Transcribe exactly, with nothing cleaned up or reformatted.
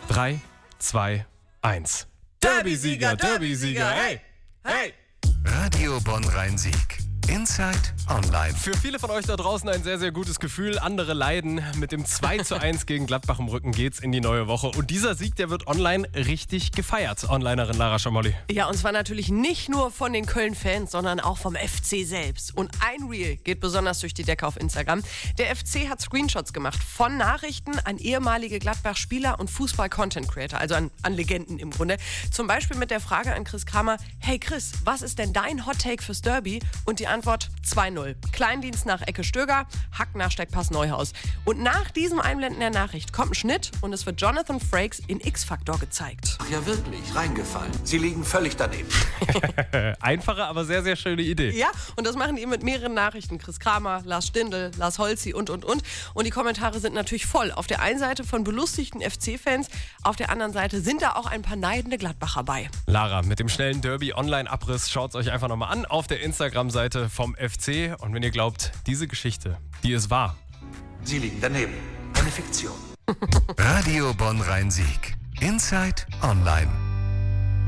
drei, zwei, eins. Derby-Sieger, Derby-Sieger, hey, hey! Radio Bonn-Rhein-Sieg. Inside Online. Für viele von euch da draußen ein sehr, sehr gutes Gefühl. Andere leiden. Mit dem zwei zu eins gegen Gladbach im Rücken geht's in die neue Woche. Und dieser Sieg, der wird online richtig gefeiert. Onlinerin Lara Schamolli. Ja, und zwar natürlich nicht nur von den Köln-Fans, sondern auch vom F C selbst. Und ein Reel geht besonders durch die Decke auf Instagram. Der F C hat Screenshots gemacht von Nachrichten an ehemalige Gladbach-Spieler und Fußball-Content-Creator, also an, an Legenden im Grunde. Zum Beispiel mit der Frage an Chris Kramer: Hey Chris, was ist denn dein Hot-Take fürs Derby? Und die Antwort: zwei null. Kleindienst nach Ecke Stöger, Hack nach Steckpass Neuhaus. Und nach diesem Einblenden der Nachricht kommt ein Schnitt und es wird Jonathan Frakes in X-Factor gezeigt. Ach ja, wirklich, reingefallen. Sie liegen völlig daneben. Einfache, aber sehr, sehr schöne Idee. Ja, und das machen die mit mehreren Nachrichten. Chris Kramer, Lars Stindl, Lars Holzi und, und, und. Und die Kommentare sind natürlich voll. Auf der einen Seite von belustigten F C-Fans, auf der anderen Seite sind da auch ein paar neidende Gladbacher bei. Lara, mit dem schnellen Derby-Online-Abriss schaut es euch einfach nochmal an auf der Instagram-Seite vom F C. Und wenn ihr glaubt, diese Geschichte, die ist wahr. Sie liegen daneben. Eine Fiktion. Radio Bonn-Rhein-Sieg. Inside Online.